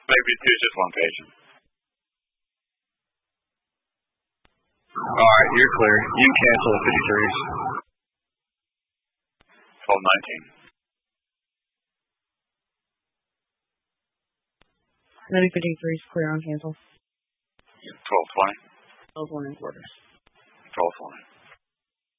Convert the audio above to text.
Maybe two is just one patient. Alright, you're clear. You can cancel the 53s. 1219. 9053 is clear on cancel. 1220. 12 1 and quarters. 1220.